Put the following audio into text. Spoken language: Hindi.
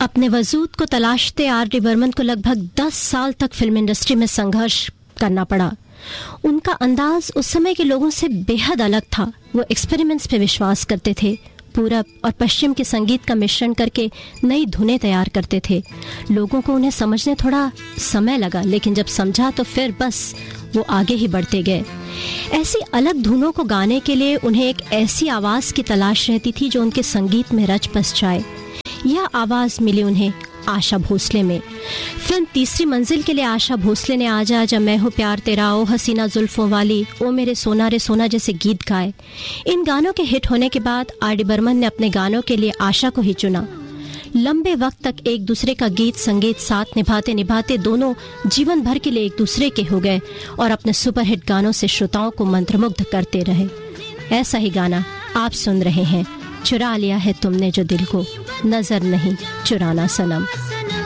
अपने वजूद को तलाशते आर डी बर्मन को लगभग 10 साल तक फिल्म इंडस्ट्री में संघर्ष करना पड़ा। उनका अंदाज उस समय के लोगों से बेहद अलग था। वो एक्सपेरिमेंट्स पे विश्वास करते थे, पूरब और पश्चिम के संगीत का मिश्रण करके नई धुनें तैयार करते थे। लोगों को उन्हें समझने थोड़ा समय लगा, लेकिन जब समझा तो फिर बस वो आगे ही बढ़ते गए। ऐसी अलग धुनों को गाने के लिए उन्हें एक ऐसी आवाज़ की तलाश रहती थी जो उनके संगीत में रच बस जाए। यह आवाज़ मिली उन्हें आशा भोसले में। फिल्म तीसरी मंजिल के लिए आशा भोसले ने आजा आजा, मैं हूँ प्यार तेरा, ओ हसीना जुल्फों वाली, ओ मेरे सोना रे सोना जैसे गीत गाए। इन गानों के हिट होने के बाद आर डी बर्मन ने अपने गानों के लिए आशा को ही चुना। लंबे वक्त तक एक दूसरे का गीत संगीत साथ निभाते निभाते दोनों जीवन भर के लिए एक दूसरे के हो गए और अपने सुपरहिट गानों से श्रोताओं को मंत्रमुग्ध करते रहे। ऐसा ही गाना आप सुन रहे हैं, चुरा लिया है तुमने जो दिल को, नजर नहीं चुराना सनम।